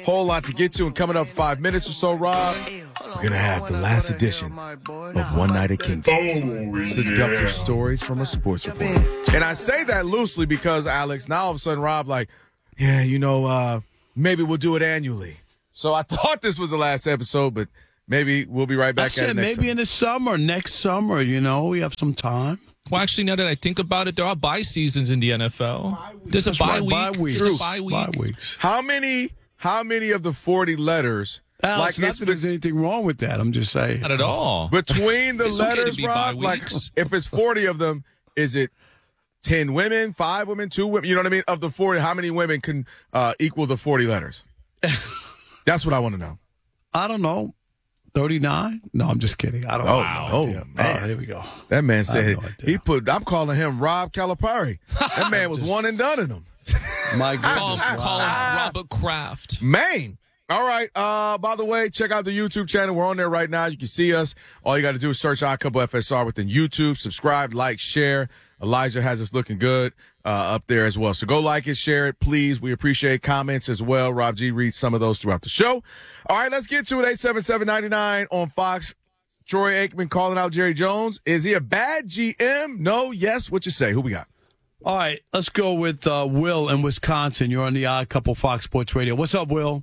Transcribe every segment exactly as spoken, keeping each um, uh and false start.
Whole lot to get to, and coming up five minutes or so, Rob, we're going to have the last edition of One Night at Kingdom. Oh, Seductive yeah. stories from a sports reporter. And I say that loosely because, Alex, now all of a sudden, Rob, like, yeah, you know, uh, maybe we'll do it annually. So I thought this was the last episode, but maybe we'll be right back I at said it next maybe summer. in the summer, next summer, you know, we have some time. Well, actually, now that I think about it, there are bye seasons in the N F L. There's a That's bye right, week. bye weeks. There's a bye week. Bye weeks. How many, how many of the forty letters, Alex, like not it's that there's anything wrong with that. I'm just saying. Not at all. between the It's okay to letters, be Rob, bye like weeks. if it's forty of them, is it ten women, five women, two women? You know what I mean? Of the forty, how many women can uh, equal the forty letters? That's what I want to know. I don't know. thirty-nine? No, I'm just kidding. I don't Oh, know. oh, Yeah. man. Oh, here we go. That man I said have no idea. he put. I'm calling him Rob Calipari. That man was one and done in him. My Call goodness. him, call him Robert Kraft. Man. All right. Uh, by the way, check out the YouTube channel. We're on there right now. You can see us. All you got to do is search Odd Couple F S R within YouTube. Subscribe, like, share. Elijah has us looking good uh, up there as well. So go like it, share it, please. We appreciate comments as well. Rob G reads some of those throughout the show. All right, let's get to it. eight seven seven, nine nine on Fox. Troy Aikman calling out Jerry Jones. Is he a bad G M? No, yes. What you say? Who we got? All right, let's go with uh, Will in Wisconsin. You're on the Odd Couple Fox Sports Radio. What's up, Will?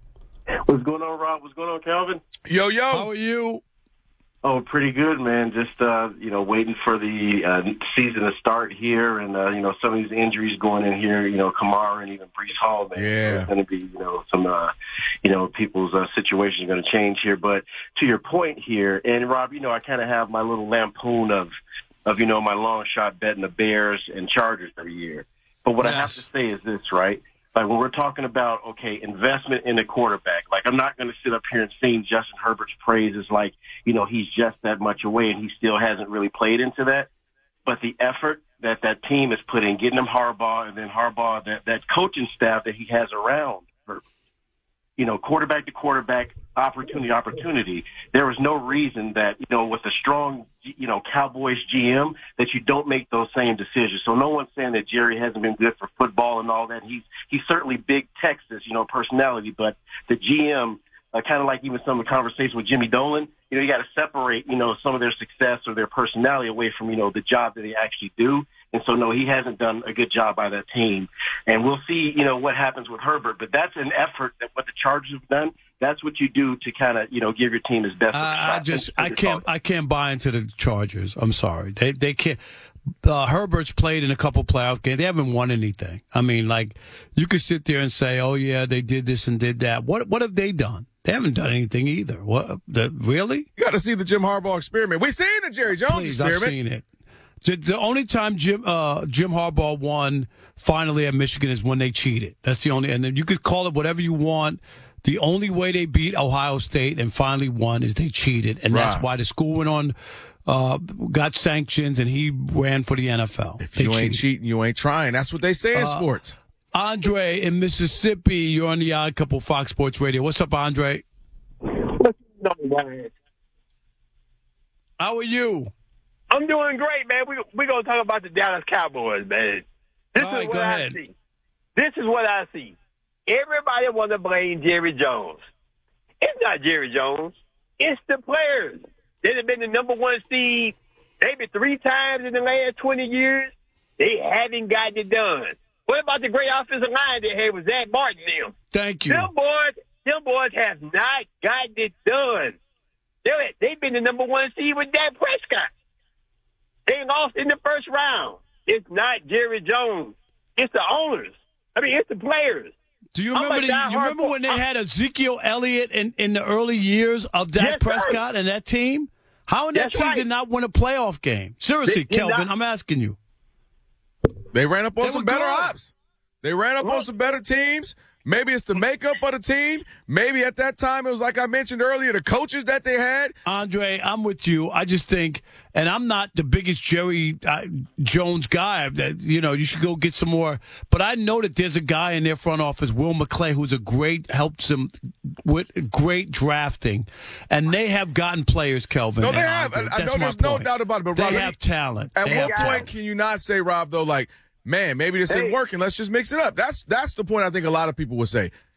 What's going on, Rob? What's going on, Calvin? Yo, yo. How are you? Oh, pretty good, man. Just, uh, you know, waiting for the uh, season to start here. And, uh, you know, some of these injuries going in here, you know, Kamara and even Brees Hall, man. Yeah. There's going to be, you know, some, uh, you know, people's uh, situations are going to change here. But to your point here, and, Rob, you know, I kind of have my little lampoon of, of, you know, my long shot betting the Bears and Chargers every year. But what Yes. I have to say is this, right? Like when we're talking about, okay, investment in the quarterback, like I'm not going to sit up here and sing Justin Herbert's praises like, you know, he's just that much away and he still hasn't really played into that. But the effort that that team has put in, getting him Harbaugh and then Harbaugh, that, that coaching staff that he has around Herbert, you know, quarterback to quarterback, opportunity, opportunity. There was no reason that, you know, with a strong, you know, Cowboys G M that you don't make those same decisions. So no one's saying that Jerry hasn't been good for football and all that. He's, he's certainly big Texas, you know, personality, but the G M, uh, kind of like even some of the conversation with Jimmy Dolan, you know, you got to separate, you know, some of their success or their personality away from, you know, the job that they actually do. And so, no, he hasn't done a good job by that team. And we'll see, you know, what happens with Herbert. But that's an effort that what the Chargers have done. That's what you do to kind of, you know, give your team his best. Uh, I just, I can't, I can't buy into the Chargers. I'm sorry. They, they can't. Uh, Herbert's played in a couple playoff games. They haven't won anything. I mean, like, you could sit there and say, "Oh yeah, they did this and did that." What, what have they done? They haven't done anything either. What? The, really? You got to see the Jim Harbaugh experiment. We've seen the Jerry Jones Please, experiment. I've seen it. The, the only time Jim uh, Jim Harbaugh won finally at Michigan is when they cheated. That's the only, and then you could call it whatever you want. The only way they beat Ohio State and finally won is they cheated, and Right. that's why the school went on, uh, got sanctions, and he ran for the N F L. If They you ain't cheated. cheating, you ain't trying. That's what they say in Uh, sports. Andre in Mississippi, you're on the Odd Couple Fox Sports Radio. What's up, Andre? What's going on, guys? How are you? I'm doing great, man. We we gonna talk about the Dallas Cowboys, man. This All right, is what go I ahead. see. This is what I see. Everybody want to blame Jerry Jones. It's not Jerry Jones. It's the players. They've been the number one seed maybe three times in the last twenty years. They haven't gotten it done. What about the great offensive line they had with Zach Martin and them? Thank you. Them boys, them boys have not gotten it done. They, they've been the number one seed with Dak Prescott. They lost in the first round. It's not Jerry Jones. It's the owners. I mean, it's the players. Do you I'm remember? a The, you diehard remember when they I'm- had Ezekiel Elliott in, in the early years of Dak Yes, sir. Prescott and that team? How in that That's team right. did not win a playoff game? Seriously, They did Kelvin, not. I'm asking you. They ran up on They some were better good. ops. They ran up on Well- some better teams. Maybe it's the makeup of the team. Maybe at that time it was like I mentioned earlier, the coaches that they had. Andre, I'm with you. I just think, and I'm not the biggest Jerry uh, Jones guy. That you know, you should go get some more. But I know that there's a guy in their front office, Will McClay, who's a great helps them with great drafting, and they have gotten players, Kelvin. No, they and have. Andre. I, I That's know my there's no point. doubt about it. But They Rob, let have me- talent. At They what have point talent. can you not say, Rob, though, like, man, maybe this ain't Hey. working. Let's just mix it up. That's that's the point I think a lot of people would say.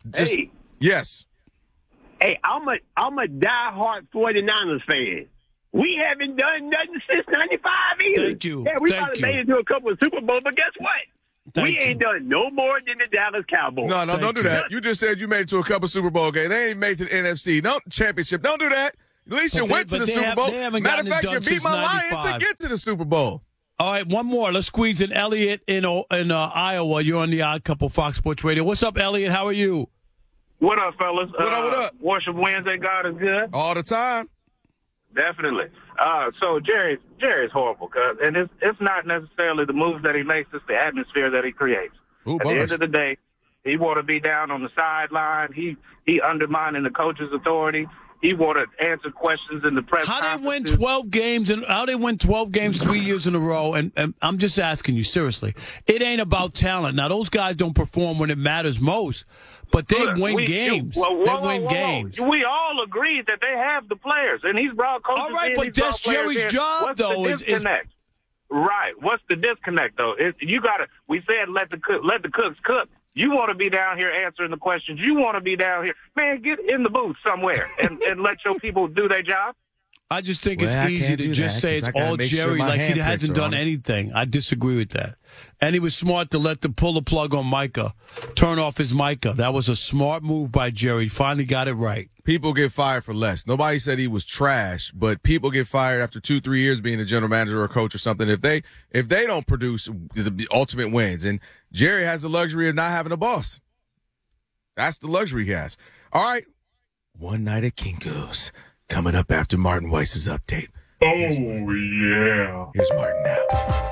Just, hey, yes. hey, I'm a I'm a diehard 49ers fan. We haven't done nothing since ninety-five either. Thank you. Yeah, we Thank probably you. made it to a couple of Super Bowls, but guess what? Thank we ain't you. done no more than the Dallas Cowboys. No, no, Thank don't do you. that. You just said you made it to a couple Super Bowl games. They ain't made it to the N F C. No championship. Don't do that. At least But you they- went to but the they Super have- Bowl. they haven't Matter of gotten it fact, you done beat since my Lions to ninety-five. get to the Super Bowl. All right, one more. Let's squeeze in Elliot in O- in uh, Iowa. You're on the Odd Couple Fox Sports Radio. What's up, Elliot? How are you? What up, fellas? What up, what up? Worship Wednesday, God is good. All the time. Definitely. Uh, so Jerry, Jerry's horrible, cuz, and it's it's not necessarily the moves that he makes; it's the atmosphere that he creates. Ooh, At the bars. end of the day, he want to be down on the sideline. He he undermining the coach's authority. He want to answer questions in the press. How they win conferences. twelve games and how they win twelve games three years in a row? And, and I'm just asking you seriously. It ain't about talent. Now those guys don't perform when it matters most, but they Look, win we- games. you- whoa, whoa, they whoa, win whoa, games. whoa. We all agreed that they have the players, and he's brought coaches All right, in, but he's brought that's players Jerry's in. job, What's though, the is- is- disconnect? Right. What's the disconnect, though? It, you got to. We said let the cook, let the cooks cook. You want to be down here answering the questions. You want to be down here, man. Get in the booth somewhere and, and let your people do their job. I just think Well, I it's easy can't to do just that, say 'cause it's I gotta all make sure Jerry, my like he handprints hasn't are done on it. anything. I disagree with that. And he was smart to let them pull the plug on Micah, turn off his Micah. That was a smart move by Jerry. Finally got it right. People get fired for less. Nobody said he was trash, but people get fired after two, three years being a general manager or a coach or something. If they if they don't produce the, the ultimate wins, and Jerry has the luxury of not having a boss. That's the luxury he has. All right, one night at Kinko's coming up after Martin Weiss's update. Oh, yeah. Here's Martin now.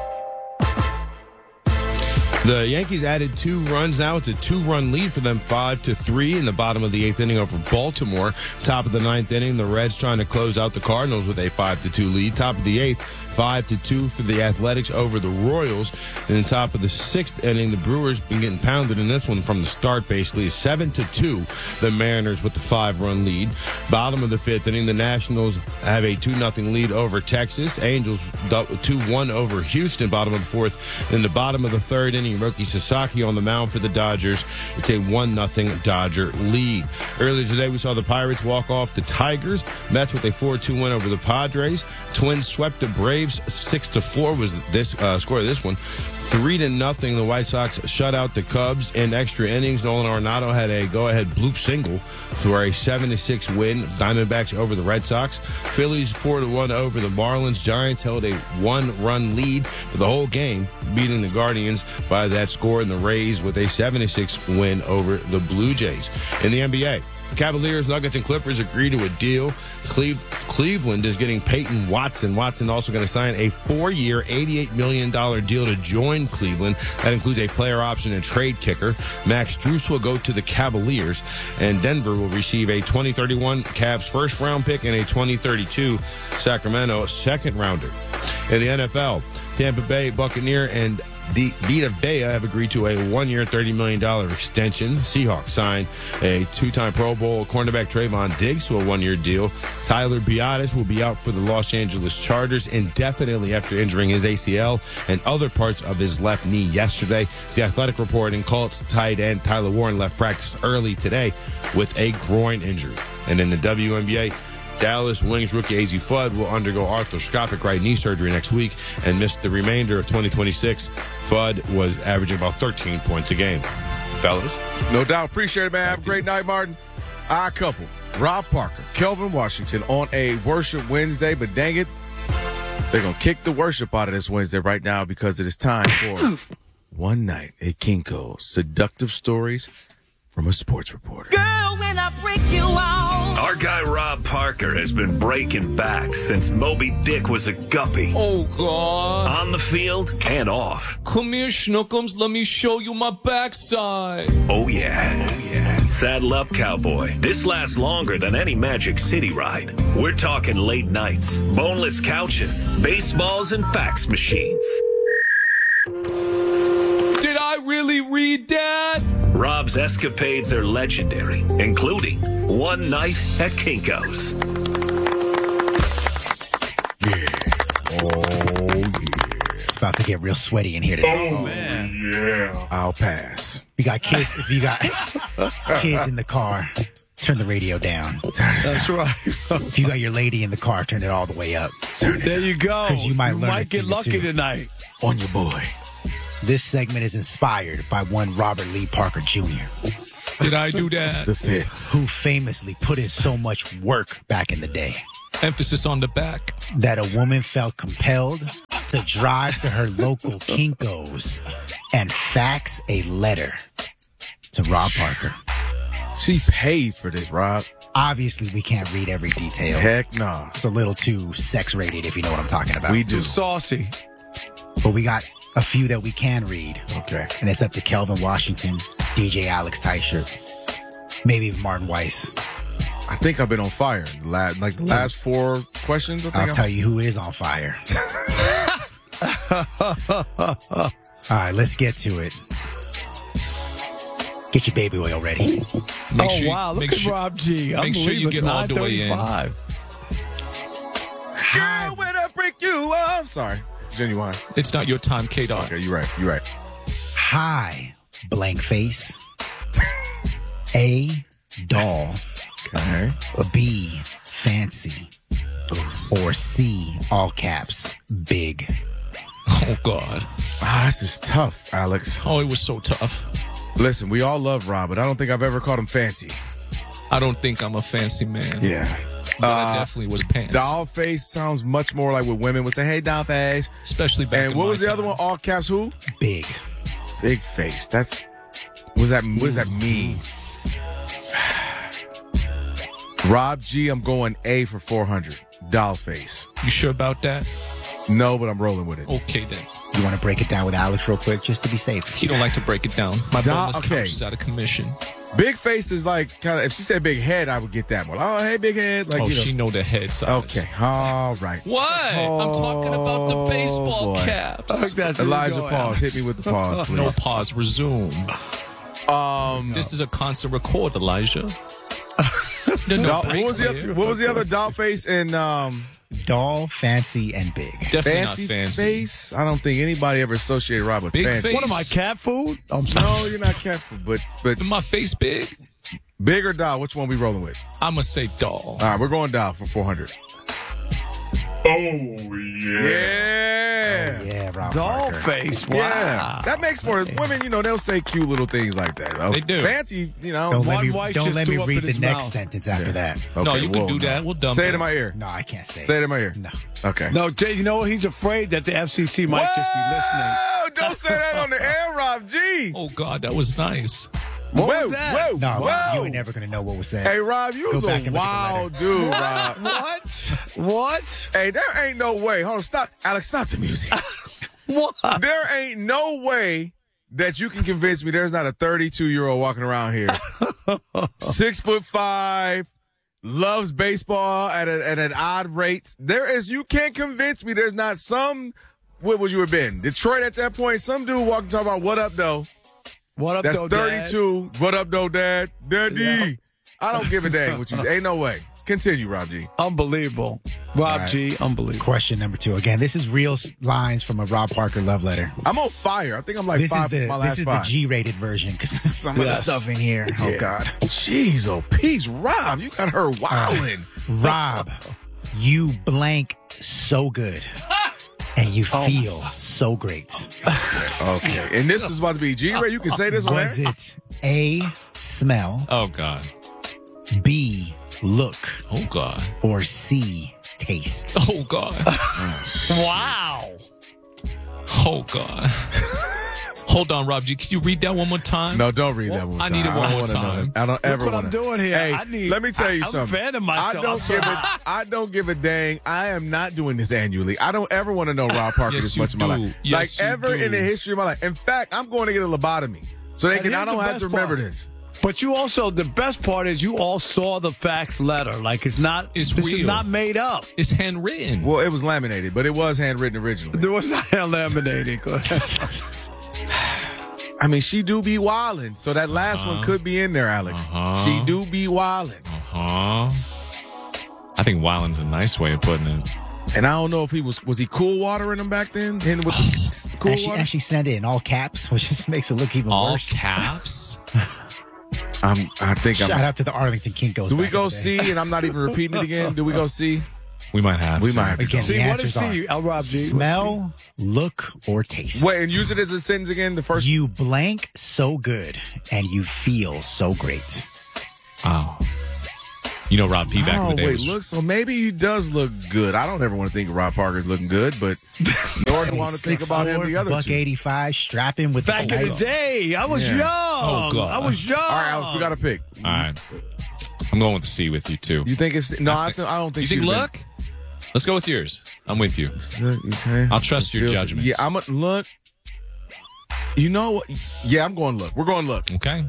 The Yankees added two runs now. It's a two-run lead for them, five to three in the bottom of the eighth inning over Baltimore. Top of the ninth inning, the Reds trying to close out the Cardinals with a five to two lead. Top of the eighth, five to two for the Athletics over the Royals. And then top of the sixth inning, the Brewers been getting pounded in this one from the start, basically. seven to two, the Mariners with the five-run lead. Bottom of the fifth inning, the Nationals have a two nothing lead over Texas. Angels two one over Houston, bottom of the fourth. In the bottom of the third inning, Roki Sasaki on the mound for the Dodgers. It's a one nothing Dodger lead. Earlier today, we saw the Pirates walk off the Tigers. Mets with a four two win over the Padres. Twins swept the Braves. six to four was this uh, score of this one. Three to nothing. The White Sox shut out the Cubs in extra innings. Nolan Arenado had a go-ahead bloop single for a seven to six win. Diamondbacks over the Red Sox. Phillies four to one over the Marlins. Giants held a one-run lead for the whole game, beating the Guardians by that score. And the Rays with a seven to six win over the Blue Jays. In the N B A, Cavaliers, Nuggets, and Clippers agree to a deal. Cleve- Cleveland is getting Peyton Watson. Watson also going to sign a four-year, eighty-eight million dollars deal to join Cleveland. That includes a player option and trade kicker. Max Strus will go to the Cavaliers, and Denver will receive a twenty thirty-one Cavs first-round pick and a twenty thirty-two Sacramento second-rounder. In the N F L, Tampa Bay Buccaneer and D- Vita Vea have agreed to a one-year, thirty million dollars extension. Seahawks signed a two-time Pro Bowl cornerback Trayvon Diggs to a one-year deal. Tyler Biadasz will be out for the Los Angeles Chargers indefinitely after injuring his A C L and other parts of his left knee yesterday. The Athletic reporting Colts tight end Tyler Warren left practice early today with a groin injury. And in the W N B A, Dallas Wings rookie A Z Fudd will undergo arthroscopic right knee surgery next week and miss the remainder of twenty twenty-six. Fudd was averaging about thirteen points a game. Fellas? No doubt. Appreciate it, man. Have a great night, Martin. Odd couple. Rob Parker, Kelvin Washington on a Worship Wednesday, but dang it, they're going to kick the worship out of this Wednesday right now because it is time for One Night at Kinko's. Seductive stories from a sports reporter. Girl, when I break you out. Our guy Rob Parker has been breaking back since Moby Dick was a guppy. Oh, God. On the field and off. Come here, Schnookums. Let me show you my backside. Oh, yeah. Oh, yeah. Saddle up, cowboy. This lasts longer than any Magic City ride. We're talking late nights, boneless couches, baseballs, and fax machines. Did I really read that? Rob's escapades are legendary, including One Night at Kinko's. Yeah. Oh, yeah. about to get real sweaty in here today. Oh, yeah. I'll pass. You got kids. If you got kids in the car, turn the radio down. That's right. If you got your lady in the car, turn it all the way up. There you go. Because you might you learn a might get thing or lucky two. tonight. On your boy. This segment is inspired by one Robert Lee Parker Junior Did I do that? The fifth. Who famously put in so much work back in the day Emphasis on the back. that a woman felt compelled to drive to her local Kinko's and fax a letter to Rob Parker. She paid for this, Rob. Obviously, we can't read every detail. Heck no. It's a little too sex-rated, if you know what I'm talking about. We do. Too saucy. But we got a few that we can read. Okay. And it's up to Kelvin Washington, D J Alex Teicher, maybe even Martin Weiss. I think I've been on fire. The last, like the last four questions. I think I'll I'm- tell you who is on fire. All right, let's get to it. Get your baby oil ready. Make oh, sure you- wow. Look make at sure- Rob G. make sure you get all the way in. Girl, when I break you up. Sorry. Genuine. It's not your time, K-Dog. Okay, you're right. You're right. Hi, blank face. A, doll. Okay. B, fancy. Or C, all caps, big. Oh, God. Ah, this is tough, Alex. Oh, it was so tough. Listen, we all love Rob, but I don't think I've ever called him fancy. I don't think I'm a fancy man. Yeah. But I Uh, definitely was pants. Doll face sounds much more like what women would say, hey, doll face. Especially back And in what my was the time. other one? All caps who? Big. Big face. That's, what does that, what does that mean? Rob G, I'm going A for four hundred. Doll face. You sure about that? No, but I'm rolling with it. Okay, then. You want to break it down with Alex real quick, just to be safe? He don't like to break it down. My Doll- boneless okay. couch is out of commission. Big face is like kind of, if she said big head, I would get that one. Oh, hey, big head. Like, oh, you know. she know the head size. Okay. All right. What? I'm talking about the baseball boy. caps. Oh, that's where Elijah, you're going, pause. Alex. Hit me with the pause, please. No pause. Resume. Um, This is a constant record, Elijah. There are no doll, what breaks was the here. other, what was the other doll face and um Doll, fancy, and big. Definitely fancy, not fancy. face? I don't think anybody ever associated Rob with Big fancy. face. What am I, cat food? I'm sorry. No, you're not careful, but but Is my face big? big or doll? Which one we rolling with? I'm going to say doll. All right, we're going doll for four hundred. Oh, yeah. Yeah. Yeah, Rob Doll Parker. face. Wow. Yeah, that makes more women. You know, they'll say cute little things like that. Oh, They do. Fancy, you know. Don't let One me, wife don't just let me threw up read in the his next mouth. sentence after that. no, Okay, you can we'll- do that. We'll dump Say it it. in my ear. No, I can't say Say it. it in my ear. No. Okay. No, Jay, you know what? He's afraid that the F C C might just be listening. Whoa, don't say that on the air, Rob G. Oh, God, that was nice. Whoa, was that? whoa, No, whoa. you ain't never going to know what was said. Hey, Rob, you Go was back a and look at the wild dude, Rob. What? What? Hey, there ain't no way. Hold on, stop. Alex, stop the music. What? There ain't no way that you can convince me there's not a thirty-two-year-old walking around here. Six foot five, loves baseball at, a, at an odd rate. There is, you can't convince me there's not some, what would you have been? Detroit at that point, some dude walking talking about what up, though. What up, That's though, Dad? thirty-two. What up, though, Dad? Daddy. Yeah. I don't give a dang what you, ain't no way. Continue, Rob G. Unbelievable. Rob right. G, unbelievable. Question number two. Again, this is real s- lines from a Rob Parker love letter. I'm on fire. I think I'm like This five is the my this last is five. the G-rated version because some of Yes. the stuff in here. Oh Yeah. God, Jeez, oh, peace, Rob. You got her wilding. Rob, you blank so good, and you Oh. feel so great. Okay. And this is about to be G-Ray. You can say this on Was air. it A, smell, Oh, God. B, look, Oh, God. or C, taste? Oh, God. Wow. Oh, God. Hold on, Rob G. Can you read that one more time? No, don't read that one more I time. need it one don't more wanna know time. it. I don't ever what want I'm doing here. Hey, I need- let me tell you I- I'm something. fanning myself. I don't I'm give sorry. a, I don't give a dang. I am not doing this annually. I don't ever want to know Rob Parker Yes, this you much in my do. life. Yes, like you ever do. in the history of my life. In fact, I'm going to get a lobotomy so they And can. I here's don't the have to best remember part. this. But you also, the best part is you all saw the fax letter. Like it's not, It's this is real. not made up. It's handwritten. Well, it was laminated, but it was handwritten originally. There was not laminated. I mean, she do be wildin', so that last one could be in there, Alex. Uh-huh. She do be wildin'. Huh? I think wilding's a nice way of putting it. And I don't know if he was was he cool watering them back then? Hitting with the cool and, she, water? and she sent it in all caps, which just makes it look even All worse. caps? I'm, I think Shout I'm. out to the Arlington Kinkos. Do we back go in the day. see? And I'm not even repeating it again. Do we go see? We might have We to. might have to. Again, See, the what is answers C? are L. Rob G. smell, look, or taste. Wait, and use it as a sentence again. The first. You blank so good, and you feel so great. Oh. You know Rob P back oh in the day wait, was- look. So maybe he does look good. I don't ever want to think Rob Parker's looking good, but nor do I want to think about him the other Buck two. eighty-five, strapping with Back the in the day, I was Yeah. young. Oh, God. I was young. All right, Alex, we got to pick. All right. I'm going with C with you, too. You think it's no? I, th- I don't think. You think she'd been- look? Let's go with yours. I'm with you. Okay. I'll trust your Feels- judgment. Yeah, I'm a look. You know what? Yeah, I'm going look. We're going look. Okay.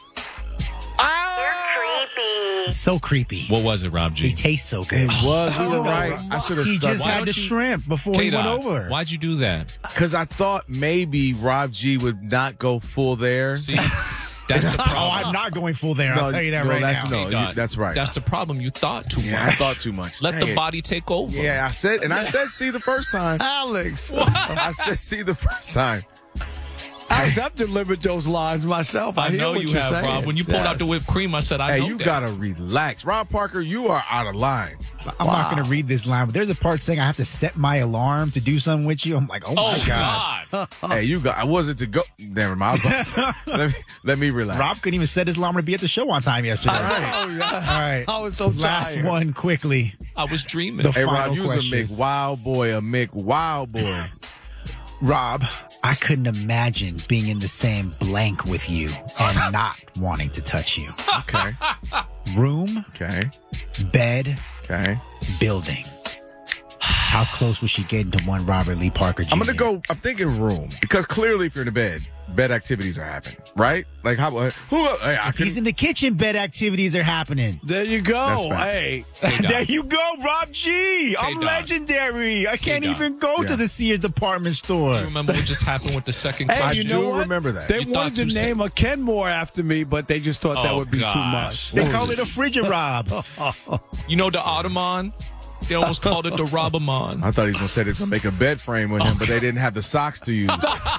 So creepy. What was it, Rob G? He tastes so good. It was. We were right. I should have He stuck. just Why had don't the you- shrimp before he went K-Dot, over. Why'd you do that? Because I thought maybe Rob G would not go full there. See? That's the problem. Oh, I'm not going full there. I'll No, tell you that no, right that's now. no. K-Dot, you- that's right. That's the problem. You thought too Yeah, much. I thought too much. Let Dang the it. body take over. Yeah, I said, and I said see the first time. Alex. I said see the first time. Alex, I've delivered those lines myself. I, I hear know what you you're have, saying. Rob. When you pulled Yes. out the whipped cream, I said, I Hey, know you that. gotta relax. Rob Parker, you are out of line. I'm not going to read this line, but there's a part saying I have to set my alarm to do something with you. I'm like, oh, Oh, my God. God. Hey, you got. I wasn't to go. Never mind. I was about to say, let me let me relax. Rob couldn't even set his alarm to be at the show on time yesterday. Oh, yeah. All right. I was so Last tired. one quickly. I was dreaming. The Hey, Rob, final you was a question. Mick Wild Boy, a Mick Wild Boy. Rob, I couldn't imagine being in the same blank with you and not wanting to touch you. Okay. Room, Okay. bed, Okay. building. How close was she getting to one Robert Lee Parker Junior? I'm gonna go. I'm thinking room because clearly, if you're in the bed, bed activities are happening, right? Like how? uh, Who? Hey, I If he's couldn't- in the kitchen, bed activities are happening. There you That's go. facts. Hey. K-Dot. There you go, Rob G. I'm K-Dot. legendary. I can't K-Dot. even go Yeah. to the Sears department Do store. you remember what just happened with the second Hey, I question? you know do what? remember that. They You thought wanted to too name soon. a Kenmore after me, but they just thought that Oh, would be too gosh. much. They call it a Frigid Rob. You know the Ottoman? They almost called it the Robamon. I thought he was gonna say they're gonna make a bed frame with him, but they didn't have the socks to use.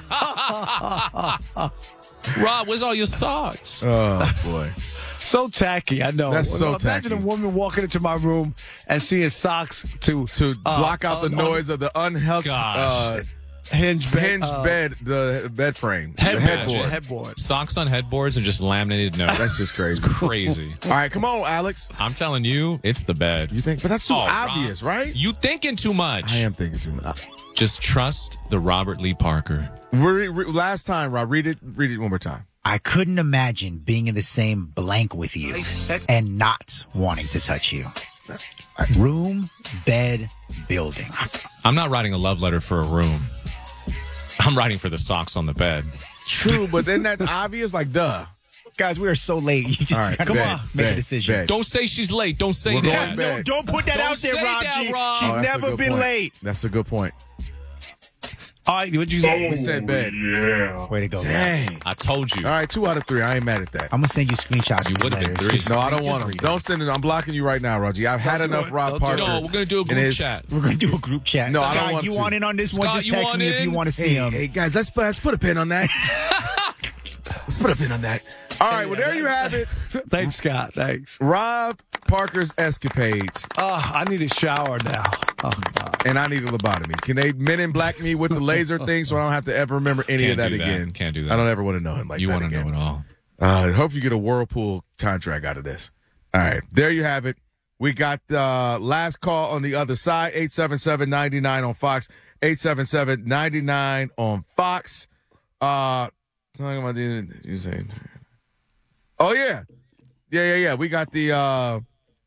Rob, where's all your socks? Oh boy. So tacky, I know. That's so Imagine tacky. a woman walking into my room and seeing socks to To uh, block out the uh, noise of the unhelped Gosh. uh, hinge bed, hinged uh, bed, the bed frame, the headboard. headboard. Headboard. Socks on headboards and just laminated notes. That's just crazy. It's crazy. All right, come on, Alex. I'm telling you, it's the bed. You think? But that's too Oh, obvious, Rob, right? You thinking too much. I am thinking too much. Just trust the Robert Lee Parker. Re- re- last time, Rob, read it. Read it one more time. I couldn't imagine being in the same blank with you and not wanting to touch you. Room, bed, building. I'm not writing a love letter for a room. I'm writing for the socks on the bed. True, but then that's obvious. Like, duh. Guys, we are so late. You just All right, gotta bed, make bed, a decision. bed. Don't say she's late. Don't say We're that. going back. No, don't put that Don't out there, say Rob that, G. Rob. She's Oh, that's a never good been point. late. That's a good point. All right, what'd you say? We said bed. Yeah. Way to go, Rob. Dang. I told you. All right, two out of three. I ain't mad at that. I'm gonna send you screenshots. You of these would've been letters. three. No, I don't want them. Don't send it. I'm blocking you right now, Roger. I've had Don't do enough it. Rob Don't do Parker. it. No, we're going to do a in group his- chat. We're gonna do a group chat. No, I Scott, don't want you to. want in on this one? Scott, Just you text want me if you in? want to see Hey, him. hey, guys, let's, let's put a pin on that. Let's put a pin on that. All right, well, there you have it. Thanks, Scott. Thanks. Rob Parker's escapades, Oh, I need a shower now. Oh, God. and I need a lobotomy. Can they men in black me with the laser thing so I don't have to ever remember any Can't of that do that. again? Can't do that. I don't ever want to know him like You that want to again. know it all. I uh, hope you get a Whirlpool contract out of this. All right, there you have it. We got uh, last call on the other side, eight seven seven, nine nine on Fox, eight seven seven, nine nine on Fox. Uh, talking about the, you saying, oh, yeah. Yeah, yeah, yeah. We got the uh,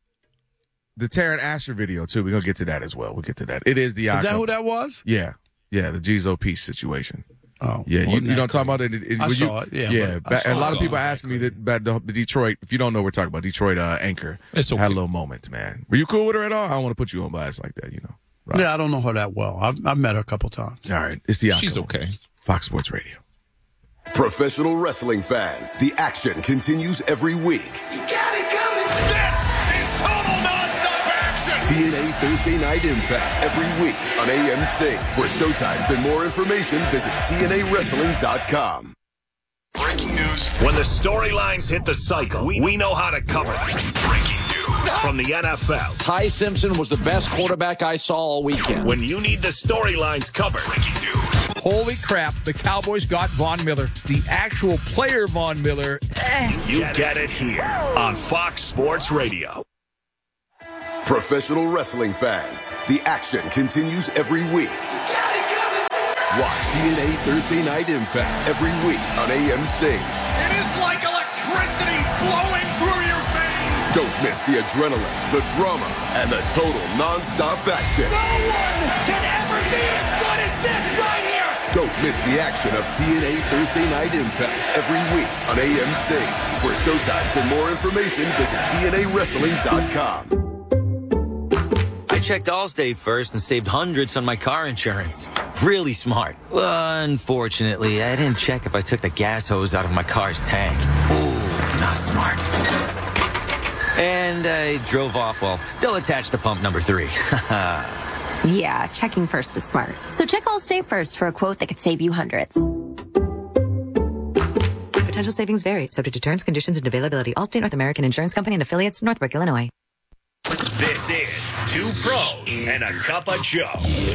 the Taryn Asher video, too. We're going to get to that as well. We'll get to that. It is the Is that outcome. who that was? Yeah, yeah, the Gizo Peace situation. Oh, Yeah, you, wasn't you that don't talk crazy? about it. it, it I when saw you, it, yeah, yeah. but I ba- saw a lot it. of people ask me that about the, the Detroit. If you don't know, we're talking about Detroit uh, anchor. It's okay. Had a little moment, man. Were you cool with her at all? I don't want to put you on blast like that, you know. Right. Yeah, I don't know her that well. I've, I've met her a couple times. All right, it's the outcome. She's okay. Fox Sports Radio. Professional wrestling fans, the action continues every week. You got it coming. This is total nonstop action. T N A Thursday Night Impact every week on A M C. For showtimes and more information, visit T N A wrestling dot com. Breaking news. When the storylines hit the cycle, we, we know how to cover them. Breaking news from the N F L. Ty Simpson was the best quarterback I saw all weekend. When you need the storylines covered. Breaking news. Holy crap, the Cowboys got Von Miller. The actual player Von Miller. Eh. You get it here on Fox Sports Radio. Professional wrestling fans, the action continues every week. Watch T N A Thursday Night Impact every week on A M C. It is like electricity flowing through your veins. Don't miss the adrenaline, the drama, and the total non-stop action. No one can ever be as good as this right here. Don't miss the action of T N A Thursday Night Impact every week on A M C. For showtimes and more information, visit T N A wrestling dot com. I checked Allstate first and saved hundreds on my car insurance. Really smart. Unfortunately, I didn't check if I took the gas hose out of my car's tank. Ooh, not smart. And I drove off while still attached to pump number three. Yeah, checking first is smart. So check Allstate first for a quote that could save you hundreds. Potential savings vary, subject to terms, conditions, and availability. Allstate North American Insurance Company and affiliates, Northbrook, Illinois. This is Two Pros and a Cup of Joe.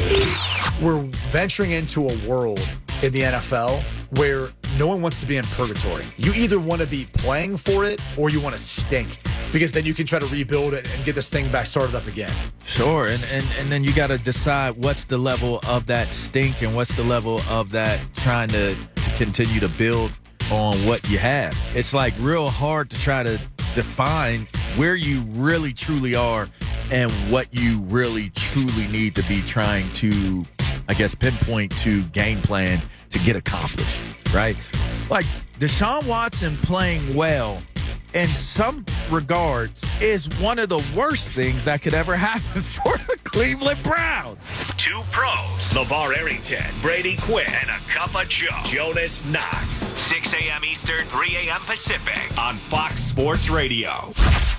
We're venturing into a world in the N F L where no one wants to be in purgatory. You either want to be playing for it or you want to stink, because then you can try to rebuild it and get this thing back started up again. Sure, and and, and then you got to decide what's the level of that stink and what's the level of that trying to, to continue to build on what you have. It's like real hard to try to define where you really truly are and what you really truly need to be trying to, I guess, pinpoint to game plan to get accomplished, right? Like Deshaun Watson playing well in some regards is one of the worst things that could ever happen for the Cleveland Browns. Two Pros, LeVar Arrington, Brady Quinn, and a Cup of Joe, Jonas Knox. six a.m. Eastern, three a.m. Pacific on Fox Sports Radio.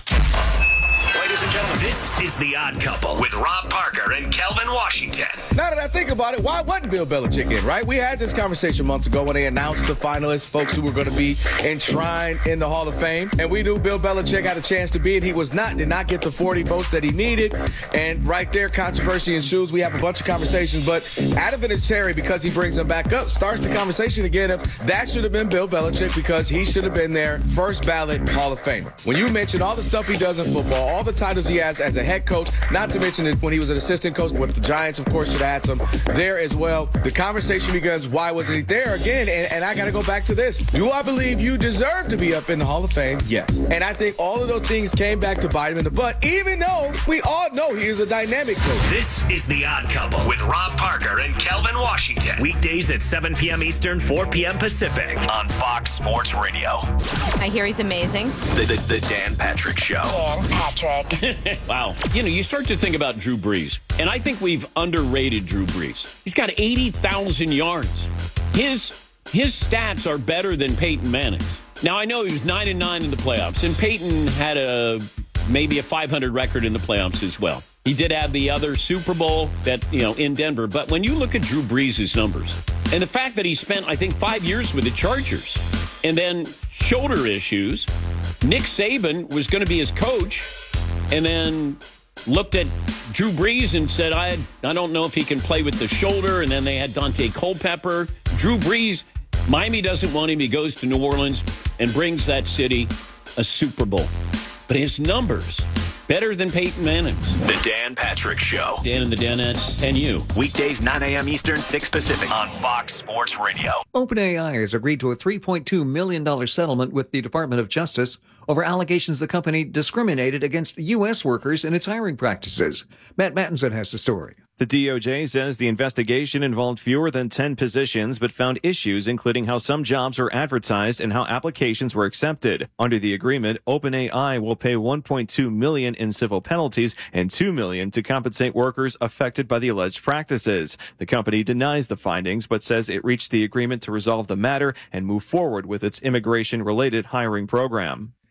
Ladies and gentlemen, this is The Odd Couple with Rob Parker and Kelvin Washington. Now that I think about it, why wasn't Bill Belichick in, right? We had this conversation months ago when they announced the finalists, folks who were going to be enshrined in the Hall of Fame. And we knew Bill Belichick had a chance to be, and he was not, did not get the forty votes that he needed. And right there, controversy ensues. We have a bunch of conversations, but Adam Vinatieri, because he brings them back up, starts the conversation again of that should have been Bill Belichick because he should have been there, first ballot Hall of Famer. When you mention all the stuff he does in football, all the titles he has as a head coach, not to mention that when he was an assistant coach with the Giants, of course, should have had some there as well. The conversation begins, why wasn't he there again? And, and I got to go back to this. Do I believe you deserve to be up in the Hall of Fame? Yes. And I think all of those things came back to bite him in the butt, even though we all know he is a dynamic coach. This is The Odd Couple with Rob Parker and Kelvin Washington. Weekdays at seven p.m. Eastern, four p.m. Pacific on Fox Sports Radio. I hear he's amazing. The, the, the Dan Patrick Show. Dan Patrick. Wow. You know, you start to think about Drew Brees, and I think we've underrated Drew Brees. He's got eighty thousand yards. His his stats are better than Peyton Manning's. Now, I know he was nine and nine in the playoffs, and Peyton had a maybe a five hundred record in the playoffs as well. He did have the other Super Bowl that, you know, in Denver. But when you look at Drew Brees' numbers, and the fact that he spent, I think, five years with the Chargers, and then shoulder issues, Nick Saban was going to be his coach, and then looked at Drew Brees and said, I I don't know if he can play with the shoulder. And then they had Dante Culpepper. Drew Brees, Miami doesn't want him. He goes to New Orleans and brings that city a Super Bowl. But his numbers, better than Peyton Manning's. The Dan Patrick Show. Dan and the Danettes and you. Weekdays, nine a.m. Eastern, six Pacific on Fox Sports Radio. OpenAI has agreed to a three point two million dollars settlement with the Department of Justice over allegations the company discriminated against U S workers in its hiring practices. Matt Mattinson has the story. The D O J says the investigation involved fewer than ten positions, but found issues including how some jobs were advertised and how applications were accepted. Under the agreement, OpenAI will pay one point two million dollars in civil penalties and two million dollars to compensate workers affected by the alleged practices. The company denies the findings, but says it reached the agreement to resolve the matter and move forward with its immigration-related hiring program.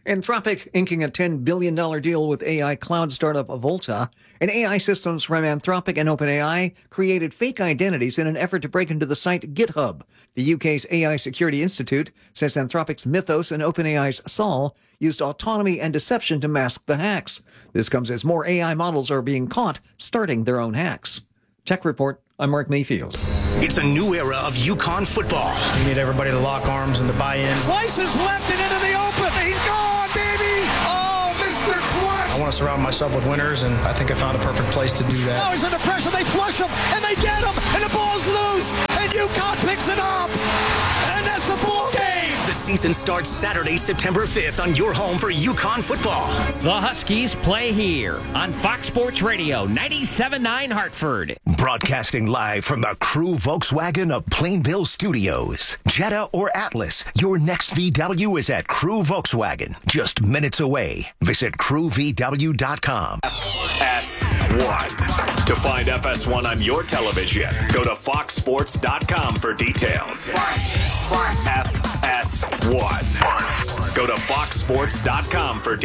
Anthropic inking a ten billion dollars deal with A I cloud startup Volta, and A I systems from Anthropic and OpenAI created fake identities in an effort to break into the site GitHub. The U K's A I Security Institute says Anthropic's Mythos and OpenAI's Sol used autonomy and deception to mask the hacks. This comes as more A I models are being caught starting their own hacks. Tech Report, I'm Mark Mayfield. It's a new era of UConn football. We need everybody to lock arms and to buy in. Slices left and into the open. He's gone, baby. Oh, Mister Clutch. I want to surround myself with winners, and I think I found a perfect place to do that. Now he's under pressure. They flush him, and they get him, and the ball's loose, and UConn picks it up, and that's the ball game. The season starts Saturday, September fifth on your home for UConn football. The Huskies play here on Fox Sports Radio, ninety-seven point nine Hartford. Broadcasting live from the Crew Volkswagen of Plainville Studios. Jetta or Atlas, your next V W is at Crew Volkswagen, just minutes away. Visit crew v w dot com. F S one. To find F S one on your television, go to fox sports dot com for details. F S one. Go to fox sports dot com for details.